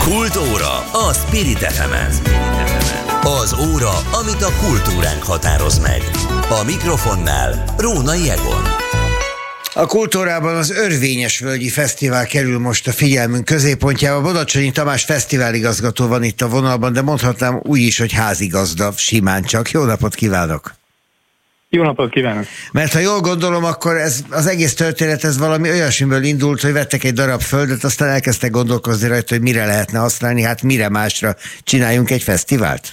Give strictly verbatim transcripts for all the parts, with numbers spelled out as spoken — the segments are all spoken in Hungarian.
Kultúra a Spirit ef emen. Az óra, amit a kultúránk határoz meg. A mikrofonnál Rónai Egon. A Kultúrában az Örvényesvölgyi Fesztivál kerül most a figyelmünk középpontjába. Bodacsonyi Tamás fesztiváligazgató van itt a vonalban, de mondhatnám úgy is, hogy házigazda, simán csak. Jó napot kívánok! Jó napot kívánok! Mert ha jól gondolom, akkor ez, az egész történet ez valami olyasmiből indult, hogy vettek egy darab földet, aztán elkezdtek gondolkozni rajta, hogy mire lehetne használni, hát mire másra csináljunk egy fesztivált?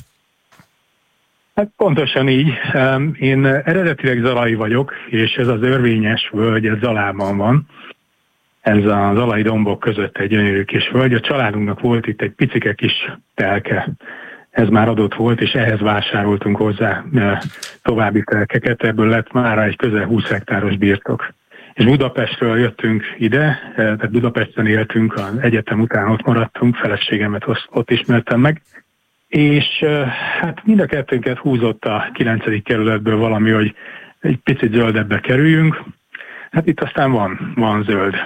Hát pontosan így. Én eredetileg zalai vagyok, és ez az Örvényesvölgy, ez Zalában van. Ez a zalai dombok között egy gyönyörű kis völgy. A családunknak volt itt egy picike kis telke. Ez már adott volt, és ehhez vásároltunk hozzá további telkeket. Ebből lett már egy közel húsz hektáros birtok. És Budapestről jöttünk ide, tehát Budapesten éltünk, az egyetem után ott maradtunk, feleségemet ott ismertem meg. És hát mind a kettőnket húzott a kilencedik kerületből valami, hogy egy picit zöldebbre kerüljünk. Hát itt aztán van, van zöld.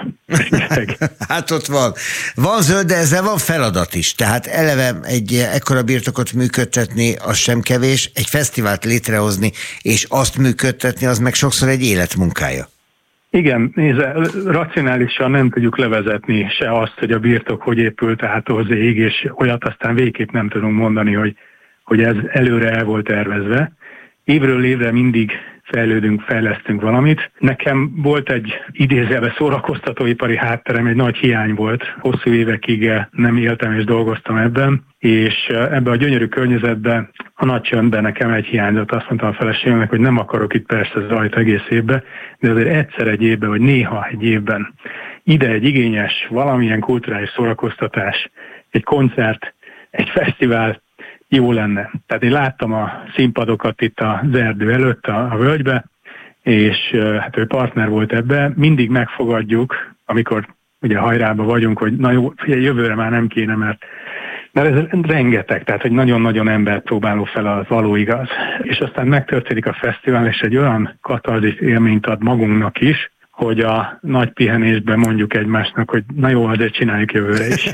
Hát ott van. Van zöld, de ezzel van feladat is. Tehát eleve egy ekkora birtokot működtetni, az sem kevés. Egy fesztivált létrehozni, és azt működtetni, az meg sokszor egy életmunkája. Igen, nézze, racionálisan nem tudjuk levezetni se azt, hogy a birtok hogy épült át az ég, és olyat aztán végképp nem tudunk mondani, hogy, hogy ez előre el volt tervezve. Évről évre mindig fejlődünk, fejlesztünk valamit. Nekem volt egy idézőjelben szórakoztatóipari hátterem, egy nagy hiány volt. Hosszú évekig nem éltem és dolgoztam ebben, és ebben a gyönyörű környezetben, a nagy csöndben nekem egy hiányzott. Azt mondtam a feleségemnek, hogy nem akarok itt persze zajt egész évben, de azért egyszer egy évben, vagy néha egy évben ide egy igényes, valamilyen kulturális szórakoztatás, egy koncert, egy fesztivál jó lenne. Tehát én láttam a színpadokat itt az erdő előtt, a, a völgybe, és hát ő partner volt ebbe. Mindig megfogadjuk, amikor ugye hajrában vagyunk, hogy na jó, figyelj, jövőre már nem kéne, mert, mert ez rengeteg, tehát hogy nagyon-nagyon embert próbáló fel az való igaz. És aztán megtörténik a fesztivál, és egy olyan katarzis élményt ad magunknak is, hogy a nagy pihenésben mondjuk egymásnak, hogy na jó, azért csináljuk jövőre is.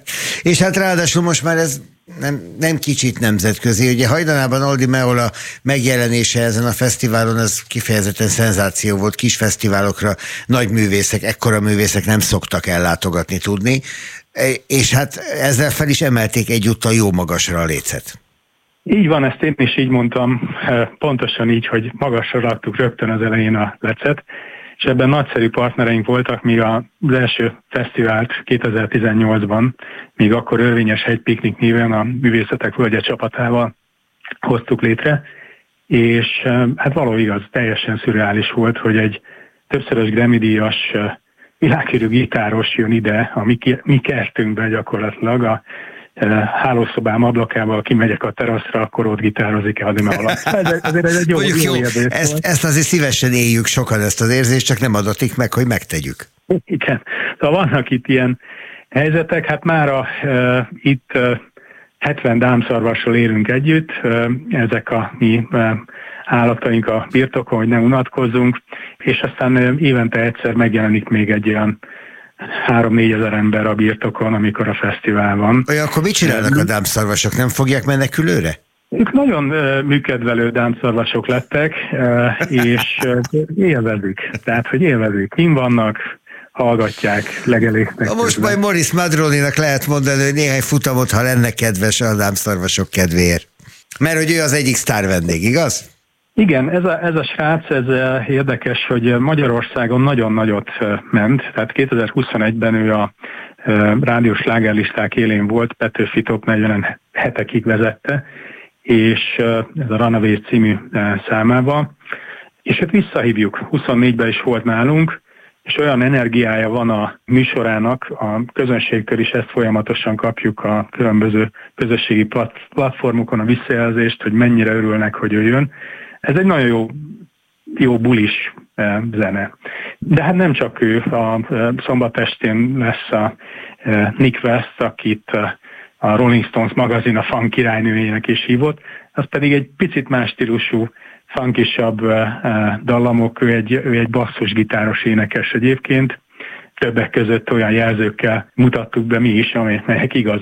És hát ráadásul most már ez nem, nem kicsit nemzetközi. Ugye hajdanában Aldi Meola megjelenése ezen a fesztiválon, ez kifejezetten szenzáció volt. Kis fesztiválokra nagy művészek, ekkora művészek nem szoktak ellátogatni tudni, és hát ezzel fel is emelték egyúttal jó magasra a lécet. Így van, ezt én is így mondtam, pontosan így, hogy magasra raktuk rögtön az elején a lecet, és ebben nagyszerű partnereink voltak, míg az első fesztivált kétezer-tizennyolcban, még akkor Örvényeshegy Piknik néven a Művészetek Völgye csapatával hoztuk létre, és hát való igaz, teljesen szürreális volt, hogy egy többszörös Grammy-díjas világhírű gitáros jön ide a mi, mi kertünkben gyakorlatilag, a hálószobám ablakával kimegyek a teraszra, akkor ott gitározik el a Dime alatt. Ez, azért ez egy jó, jó, jó ezt, ezt azért szívesen éljük sokan, ezt az érzést, csak nem adatik meg, hogy megtegyük. Igen. Szóval vannak itt ilyen helyzetek, hát mára e, itt e, hetven dámszarvassal élünk együtt, e, ezek a mi e, állataink a birtokon, hogy ne unatkozzunk, és aztán e, évente egyszer megjelenik még egy olyan három-négyezer ember a birtokon, amikor a fesztivál van. Olyan, akkor mit csinálnak a dámszarvasok? Nem fogják menekülőre? Ők nagyon uh, műkedvelő dámszarvasok lettek, uh, és uh, élvezik. Tehát, hogy élvezik. Kim vannak, hallgatják, legelésznek. Most közben. Majd Maurice Madroninak lehet mondani, hogy néhány futamot, ha lenne kedves a dámszarvasok kedvéért. Mert hogy ő az egyik sztár vendég, igaz? Igen, ez a, ez a srác, ez érdekes, hogy Magyarországon nagyon nagyot ment, tehát kétezer-huszonegyben ő a rádiós slágerlisták élén volt, Petőfi Top negyven hetekig vezette, és ez a Runaway című számával, és őt visszahívjuk, huszonnégyben is volt nálunk, és olyan energiája van a műsorának, a közönségtől is ezt folyamatosan kapjuk a különböző közösségi platformokon a visszajelzést, hogy mennyire örülnek, hogy ő jön. Ez egy nagyon jó, jó bulis eh, zene. De hát nem csak ő, a eh, szombat estén lesz a eh, Nick West, akit eh, a Rolling Stones magazin a funk királynőjének is hívott, az pedig egy picit más stílusú, funkisabb eh, dallamok, ő egy, ő egy basszusgitáros énekes egyébként, többek között olyan jelzőkkel mutattuk be mi is, amelyek igaz